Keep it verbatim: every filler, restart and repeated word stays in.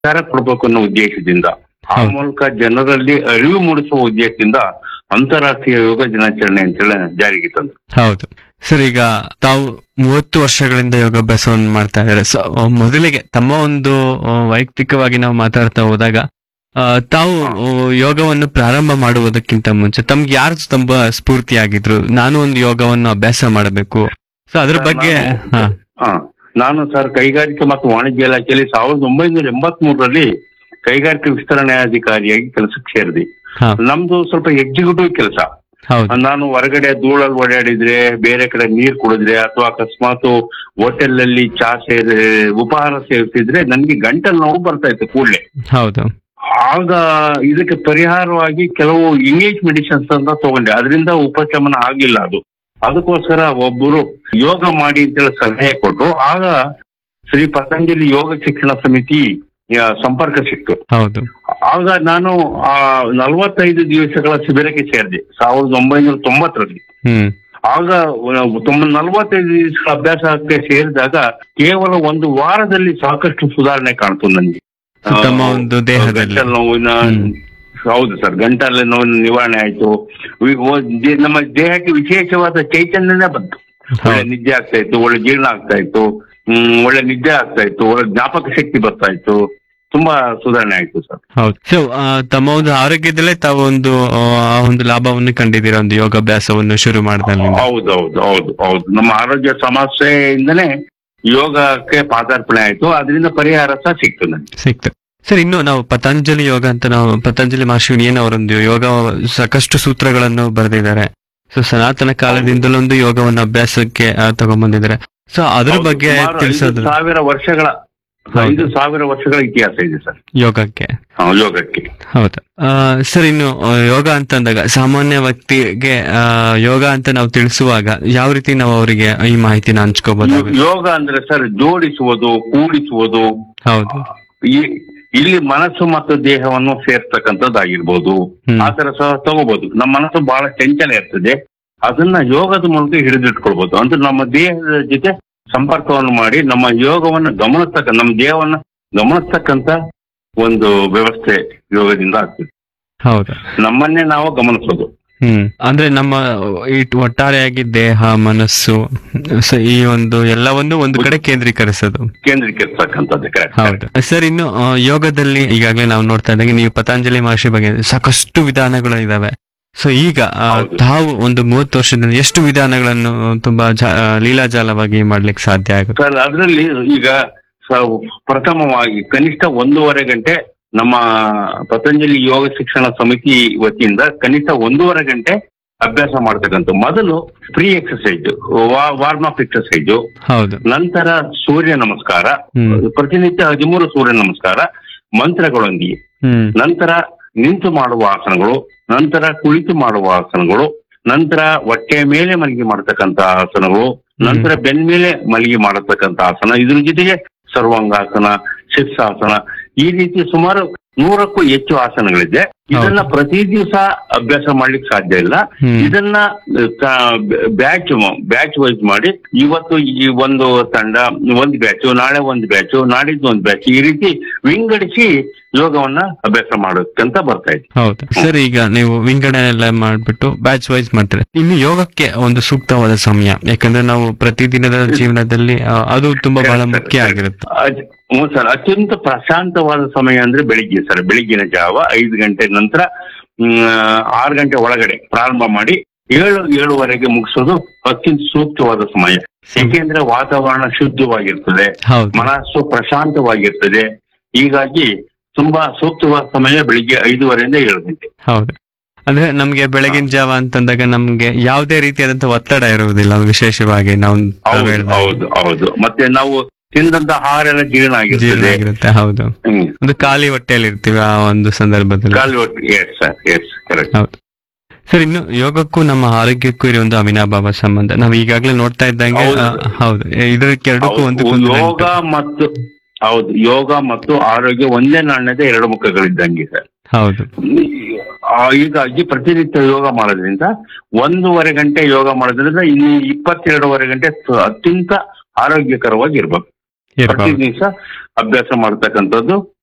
ವಿಚಾರ ಕೊಡ್ಬೇಕು ಅನ್ನೋ ಉದ್ದೇಶದಿಂದ, ಆ ಹೌದು. ಮೂಲಕ ಜನರಲ್ಲಿ ಅರಿವು ಮೂಡಿಸುವ ಉದ್ದೇಶದಿಂದ ಅಂತಾರಾಷ್ಟ್ರೀಯ ಯೋಗ ದಿನಾಚರಣೆ ಅಂತೇಳಿ ಜಾರಿಗೆ ತಂದ್ರು. ಹೌದು ಸರ್, ಈಗ ತಾವು ಮೂವತ್ತು ವರ್ಷಗಳಿಂದ ಯೋಗಾಭ್ಯಾಸವನ್ನು ಮಾಡ್ತಾ ಇದ್ದಾರೆ. ಸೊ ಮೊದಲಿಗೆ ತಮ್ಮ ಒಂದು ಆ, ವೈಯಕ್ತಿಕವಾಗಿ ನಾವು ಮಾತಾಡ್ತಾ ಹೋದಾಗ ಆ, ತಾವು ಆ, ಯೋಗವನ್ನು ಪ್ರಾರಂಭ ಮಾಡುವುದಕ್ಕಿಂತ ಮುಂಚೆ ತಮ್ಗೆ ಯಾರು ತುಂಬಾ ಸ್ಫೂರ್ತಿಯಾಗಿದ್ರು, ನಾನು ಒಂದು ಯೋಗವನ್ನು ಅಭ್ಯಾಸ ಮಾಡಬೇಕು, ಸೊ ಅದ್ರ ಬಗ್ಗೆ ಹಾ ಹಾ ನಾನು ಸರ್ ಕೈಗಾರಿಕೆ ಮತ್ತು ವಾಣಿಜ್ಯ ಇಲಾಖೆಯಲ್ಲಿ ಸಾವಿರದ ಒಂಬೈನೂರ ಎಂಬತ್ ಮೂರರಲ್ಲಿ ಕೈಗಾರಿಕೆ ವಿಸ್ತರಣಾಧಿಕಾರಿಯಾಗಿ ಕೆಲಸಕ್ಕೆ ಸೇರಿದೆ. ಹಾ ನಮ್ದು ಸ್ವಲ್ಪ ಎಕ್ಸಿಕ್ಯೂಟಿವ್ ಕೆಲಸ. ಹೌದು ನಾನು ಹೊರಗಡೆ ಧೂಳಲ್ಲಿ ಓಡಾಡಿದ್ರೆ, ಬೇರೆ ಕಡೆ ನೀರ್ ಕುಡಿದ್ರೆ, ಅಥವಾ ಅಕಸ್ಮಾತ್ ಹೋಟೆಲ್ ಅಲ್ಲಿ ಚಾ ಸೇರಿ ಉಪಹಾರ ಸೇವಿಸಿದ್ರೆ ನನ್ಗೆ ಗಂಟಲು ನೋವು ಬರ್ತಾ ಇತ್ತು ಕೂಡಲೇ. ಹೌದು ಆಗ ಇದಕ್ಕೆ ಪರಿಹಾರವಾಗಿ ಕೆಲವು ಇಂಗ್ಲಿಷ್ ಮೆಡಿಸಿನ್ಸ್ ಅಂತ ತಗೊಂಡೆ, ಅದರಿಂದ ಉಪಶಮನ ಆಗಿಲ್ಲ. ಅದು ಅದಕ್ಕೋಸ್ಕರ ಒಬ್ಬರು ಯೋಗ ಮಾಡಿ ಅಂತೇಳಿ ಸಲಹೆ ಕೊಟ್ಟು, ಆಗ ಶ್ರೀ ಪತಂಜಲಿ ಯೋಗ ಶಿಕ್ಷಣ ಸಮಿತಿ ಆ, ಸಂಪರ್ಕ ಸಿಕ್ತು. ಹೌದು ಆಗ ನಾನು ಆ ನಲವತ್ತೈದು ದಿವಸಗಳ ಶಿಬಿರಕ್ಕೆ ಸೇರಿದೆ ಸಾವಿರದ ಒಂಬೈನೂರ ತೊಂಬತ್ತರಲ್ಲಿ. ಹ್ಮ್ ಆಗ ತೊಂಬ ನಲವತ್ತೈದು ದಿವಸಗಳ ಅಭ್ಯಾಸಕ್ಕೆ ಸೇರಿದಾಗ ಕೇವಲ ಒಂದು ವಾರದಲ್ಲಿ ಸಾಕಷ್ಟು ಸುಧಾರಣೆ ಕಾಣ್ತು ನನಗೆ. ತಮ್ಮ ಒಂದು ದೇಹದಲ್ಲಿ. ಗಂಟಲು ನೋವಿನ ಹೌದು ಸರ್, ಗಂಟಲು ನೋವಿನ ನಿವಾರಣೆ ಆಯ್ತು. ವಿ- ಓ- ದೇ- ನಮ್ಮ ದೇಹಕ್ಕೆ ವಿಶೇಷವಾದ ಚೈತನ್ಯನೇ ಬಂತು. ಒಳ್ಳೆ ನಿದ್ದೆ ಆಗ್ತಾ ಇತ್ತು, ಒಳ್ಳೆ ಜೀರ್ಣ ಆಗ್ತಾ ಇತ್ತು, ಹ್ಮ್ ಒಳ್ಳೆ ನಿದ್ದೆ ಆಗ್ತಾ ಇತ್ತು, ಒಳ್ಳೆ ಜ್ಞಾಪಕ ಶಕ್ತಿ ಬರ್ತಾ ಇತ್ತು. ತುಂಬಾ ಸುಧಾರಣೆ ಆಯ್ತು ಸರ್. ಹೌದು. ಸೊ ತಮ್ಮ ಒಂದು ಆರೋಗ್ಯದಲ್ಲೇ ತಾವು ಒಂದು ಆ ಒಂದು ಲಾಭವನ್ನು ಕಂಡಿದ್ದೀರಾ ಒಂದು ಯೋಗಾಭ್ಯಾಸವನ್ನು ಶುರು ಮಾಡಿದಲ್ಲಿ. ಹೌದು ಹೌದು ಹೌದು ಹೌದು ನಮ್ಮ ಆರೋಗ್ಯ ಸಮಸ್ಯೆಯಿಂದನೇ ಯೋಗಕ್ಕೆ ಪಾದಾರ್ಪಣೆ ಆಯ್ತು, ಅದರಿಂದ ಪರಿಹಾರ ಸಹ ಸಿಕ್ತು ನನಗೆ. ಸಿಕ್ತು ಸರ್. ಇನ್ನು ನಾವು ಪತಂಜಲಿ ಯೋಗ ಅಂತ ನಾವು ಪತಂಜಲಿ ಮಹರ್ಷಿ ಏನು ಅವರೊಂದು ಯೋಗ ಸಾಕಷ್ಟು ಸೂತ್ರಗಳನ್ನು ಬರೆದಿದ್ದಾರೆ. ಸೊ ಸನಾತನ ಕಾಲದಿಂದಲೊಂದು ಯೋಗವನ್ನು ಅಭ್ಯಾಸಕ್ಕೆ ಆ, ತಗೊಂಡ್ಬಂದಿದ್ದಾರೆ. ಸೊ ಅದ್ರ ಹೌದು, ಬಗ್ಗೆ ಸುಮಾರು ಐದು ತಿಳಿಸೋದು ಸಾವಿರ ವರ್ಷಗಳ ಹೌದು. ಐದು ಸಾವಿರ ವರ್ಷಗಳ ಇತಿಹಾಸ ಇದೆ ಸರ್ ಯೋಗಕ್ಕೆ. ಹಾ, ಯೋಗಕ್ಕೆ. ಹೌದಾ ಆ, ಸರ್, ಇನ್ನು ಆ, ಯೋಗ ಅಂತ ಅಂದಾಗ ಸಾಮಾನ್ಯ ವ್ಯಕ್ತಿಗೆ ಆ, ಯೋಗ ಅಂತ ನಾವು ತಿಳಿಸುವಾಗ ಯಾವ ರೀತಿ ನಾವು ಅವರಿಗೆ ಈ ಮಾಹಿತಿನ ಹಂಚ್ಕೋಬಹುದು? ಯೋಗ ಅಂದ್ರೆ ಸರ್ ಜೋಡಿಸುವುದು, ಕೂಡಿಸುವುದು. ಹೌದು ಈ- ಇಲ್ಲಿ ಮನಸ್ಸು ಮತ್ತು ದೇಹವನ್ನು ಸೇರ್ತಕ್ಕಂಥದ್ದಾಗಿರ್ಬೋದು. ಹ್ಮ್. ಆ ತರ ಸಹ ತಗೋಬಹುದು. ನಮ್ಮ ಮನಸ್ಸು ಬಹಳ ಚಂಚಲ ಇರ್ತದೆ, ಅದನ್ನ ಯೋಗದ ಮೂಲಕ ಹಿಡಿದಿಟ್ಕೊಳ್ಬಹುದು. ಅಂದ್ರೆ ನಮ್ಮ ದೇಹದ ಜೊತೆ ಸಂಪರ್ಕವನ್ನು ಮಾಡಿ ನಮ್ಮ ಯೋಗವನ್ನು ಗಮನಿಸ್ತಕ್ಕ ನಮ್ಮ ದೇಹವನ್ನ ಗಮನಿಸ್ತಕ್ಕಂತ ಒಂದು ವ್ಯವಸ್ಥೆ ಯೋಗದಿಂದ ಆಗ್ತದೆ. ಹೌದಾ ನಮ್ಮನ್ನೇ ನಾವು ಗಮನಿಸೋದು. ಹ್ಮ್ ಅಂದ್ರೆ ನಮ್ಮ ಈ ಒಟ್ಟಾರೆಯಾಗಿ ದೇಹ ಮನಸ್ಸು ಸೊ ಈ ಒಂದು ಎಲ್ಲವನ್ನು ಒಂದು ಕಡೆ ಕೇಂದ್ರೀಕರಿಸೋದು, ಕೇಂದ್ರೀಕರಿಸ್ತಕ್ಕಂಥದ್ದು. ಕರೆಕ್ಟ್. ಹೌದು ಸರ್. ಇನ್ನು ಆ, ಯೋಗದಲ್ಲಿ ಈಗಾಗಲೇ ನಾವು ನೋಡ್ತಾ ಇದ್ದಂಗೆ ನೀವು ಪತಂಜಲಿ ಮಹರ್ಷಿ ಬಗ್ಗೆ ಸಾಕಷ್ಟು ವಿಧಾನಗಳು ಇದಾವೆ. ಸೊ ಈಗ ಆ, ಹೌದು. ತಾವು ಒಂದು ಮೂವತ್ತು ವರ್ಷದಿಂದ ಎಷ್ಟು ವಿಧಾನಗಳನ್ನು ತುಂಬಾ ಜಾ- ಆ, ಲೀಲಾಜಾಲವಾಗಿ ಮಾಡ್ಲಿಕ್ಕೆ ಸಾಧ್ಯ ಆಗುತ್ತೆ? ಸರ್ ಅದರಲ್ಲಿ ಈಗ ಸ- ಪ್ರಥಮವಾಗಿ ಕನಿಷ್ಠ ಒಂದೂವರೆ ಗಂಟೆ ನಮ್ಮ ಪತಂಜಲಿ ಯೋಗ ಶಿಕ್ಷಣ ಸಮಿತಿ ವತಿಯಿಂದ ಕನಿಷ್ಠ ಒಂದೂವರೆ ಗಂಟೆ ಅಭ್ಯಾಸ ಮಾಡ್ತಕ್ಕಂಥ. ಮೊದಲು free exercise, warm up exercise, ಹೌದು ನಂತರ ಸೂರ್ಯ ನಮಸ್ಕಾರ, ಹ್ಮ್. ಪ್ರತಿನಿತ್ಯ ಹದಿಮೂರು ಸೂರ್ಯ ನಮಸ್ಕಾರ ಮಂತ್ರಗಳೊಂದಿಗೆ, ಹ್ಮ್ ನಂತರ ನಿಂತು ಮಾಡುವ ಆಸನಗಳು, ನಂತರ ಕುಳಿತು ಮಾಡುವ ಆಸನಗಳು, ನಂತರ ಹೊಟ್ಟೆ ಮೇಲೆ ಮಲಗಿ ಮಾಡತಕ್ಕಂತ ಆಸನಗಳು, ನಂತರ ಬೆನ್ ಮೇಲೆ ಮಲಗಿ ಮಾಡತಕ್ಕಂತ ಆಸನ, ಇದ್ರ ಜೊತೆಗೆ ಸರ್ವಾಂಗಾಸನ, ಶೀರ್ಷಾಸನ, ಈ ರೀತಿ ಸುಮಾರು ನೂರಕ್ಕೂ ಹೆಚ್ಚು ಆಸನಗಳಿದೆ. ಇದನ್ನ ಪ್ರತಿ ದಿವಸ ಅಭ್ಯಾಸ ಮಾಡ್ಲಿಕ್ಕೆ ಸಾಧ್ಯ ಇಲ್ಲ. ಹ್ಮ್. ಇದನ್ನ ಬ್ಯಾಚ್ ಬ್ಯಾಚ್ ವೈಸ್ ಮಾಡಿ, ಇವತ್ತು ಈ ಒಂದು ತಂಡ ಒಂದು ಬ್ಯಾಚು, ನಾಳೆ ಒಂದು ಬ್ಯಾಚು, ನಾಡಿದ್ದು ಒಂದು ಬ್ಯಾಚ್, ಈ ರೀತಿ ವಿಂಗಡಿಸಿ ಯೋಗವನ್ನ ಅಭ್ಯಾಸ ಮಾಡೋಕ್ಕಂತ ಬರ್ತಾ ಇದೆ. ಹೌದು ಸರ್. ಈಗ ನೀವು ವಿಂಗಡಣೆ ಎಲ್ಲ ಮಾಡ್ಬಿಟ್ಟು ಬ್ಯಾಚ್ ವೈಸ್ ಮಾಡ್ತೀರಾ. ಇನ್ನು ಯೋಗಕ್ಕೆ ಒಂದು ಸೂಕ್ತವಾದ ಸಮಯ, ಯಾಕಂದ್ರೆ ನಾವು ಪ್ರತಿದಿನದ ಜೀವನದಲ್ಲಿ ಆ, ಅದು ತುಂಬಾ ಬಹಳ ಮುಖ್ಯ ಆಗಿರುತ್ತೆ. ಅದ್- ಹ್ಞೂ ಸರ್, ಅತ್ಯಂತ ಪ್ರಶಾಂತವಾದ ಸಮಯ ಅಂದ್ರೆ ಬೆಳಿಗ್ಗೆ ಸರ್. ಬೆಳಿಗ್ಗಿನ ಜಾವ ಐದು ಗಂಟೆ ನಂತರ ಹ್ಮ್, ಆರು ಗಂಟೆ ಒಳಗಡೆ ಪ್ರಾರಂಭ ಮಾಡಿ ಏಳು ಏಳುವರೆಗೆ ಮುಗಿಸೋದು ಅತ್ಯಂತ ಸೂಕ್ತವಾದ ಸಮಯ. ಏಕೆಂದ್ರೆ ವಾತಾವರಣ ಶುದ್ಧವಾಗಿರ್ತದೆ, ಹೌದು ಮನಸ್ಸು ಪ್ರಶಾಂತವಾಗಿರ್ತದೆ. ಹೀಗಾಗಿ ತುಂಬಾ ಸೂಕ್ತವಾದ ಸಮಯ ಬೆಳಿಗ್ಗೆ ಐದೂವರೆಯಿಂದ ಏಳು ಗಂಟೆ. ಹೌದು. ಅಂದ್ರೆ ನಮ್ಗೆ ಬೆಳಗಿನ ಜಾವ ಅಂತಂದಾಗ ನಮ್ಗೆ ಯಾವುದೇ ರೀತಿಯಾದಂತ ಒತ್ತಡ ಇರುವುದಿಲ್ಲ, ವಿಶೇಷವಾಗಿ ನಾವು ತಾವು ಹೌದು ಹೇಳ್ದಂಗೆ. ಹೌದು ಹೌದು ಮತ್ತೆ ನಾವು ತಿಂದಂತ ಆಹಾರ ಎಲ್ಲ ಜೀರ್ಣ ಜೀರ್ಣ ಆಗಿರ್ತದೆ. ಆಗಿರುತ್ತೆ. ಹೌದು. ಹ್ಮ್. ಒಂದು ಖಾಲಿ ಹೊಟ್ಟೆಯಲ್ಲಿ ಇರ್ತೀವಿ ಆ ಒಂದು ಸಂದರ್ಭದಲ್ಲಿ. ಕಾಲು ಒಟ್ಟು ಎಸ್ ಸರ್, ಎಸ್ ಕರೆಕ್ಟ್. ಹೌದು ಸರ್. ಇನ್ನು ಯೋಗಕ್ಕೂ ನಮ್ಮ ಆರೋಗ್ಯಕ್ಕೂ ಇರೋ ಒಂದು ಅವಿನಾಭಾವ ಸಂಬಂಧ ನಾವು ಈಗಾಗಲೇ ನೋಡ್ತಾ ಇದ್ದಂಗೆ. ಹೌದು. ಆ, ಹೌದು ಇದಕ್ಕೆರಡಕ್ಕೂ ಒಂದಕ್ಕೊಂದು ಯೋಗ ಮತ್ತು ಹೌದು ಯೋಗ ಮತ್ತು ಆರೋಗ್ಯ ಒಂದೇ ನಾಣ್ಯದ ಎರಡು ಮುಖಗಳಿದ್ದಂಗೆ ಸರ್. ಹೌದು ಆ, ಹೀಗಾಗಿ ಪ್ರತಿನಿತ್ಯ ಯೋಗ ಮಾಡೋದ್ರಿಂದ ಒಂದೂವರೆ ಗಂಟೆ ಯೋಗ ಮಾಡೋದ್ರಿಂದ ಇನ್ನು ಇಪ್ಪತ್ತೆರಡೂವರೆ ಗಂಟೆ ಅತ್ಯಂತ ಆರೋಗ್ಯಕರವಾಗಿ ಇರ್ಬೇಕು. ಪ್ರತಿ ಇರ್ಬೋದು. ದಿವಸ ಅಭ್ಯಾಸ ಮಾಡ್ತಕ್ಕಂಥದ್ದು